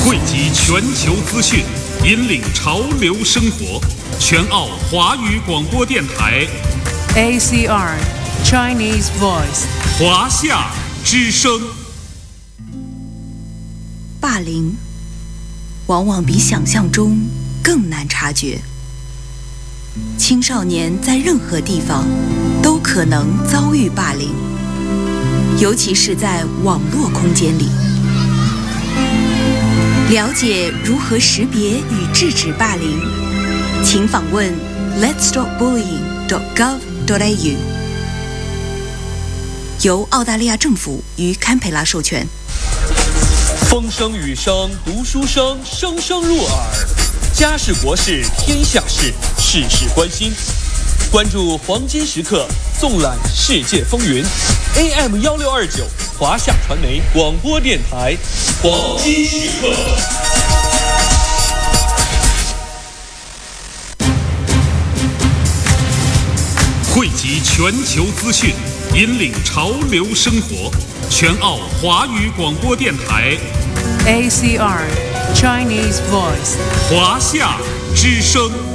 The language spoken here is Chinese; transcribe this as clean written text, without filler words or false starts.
汇集全球资讯，引领潮流生活。全澳华语广播电台 ACR Chinese Voice 华夏之声。 霸凌往往比想象中更难察觉。青少年在任何地方都可能遭遇霸凌，尤其是在网络空间里。了解如何识别与制止霸凌，请访问 letsstopbullying.gov.au， 由澳大利亚政府与堪培拉授权。 风声雨声读书声，声声入耳。家事国事天下事，事事关心。关注黄金时刻，纵览世界风云。AM1629华夏传媒广播电台，黄金时刻。 汇集全球资讯，引领潮流生活。全澳华语广播电台 ACR Chinese Voice 华夏之声。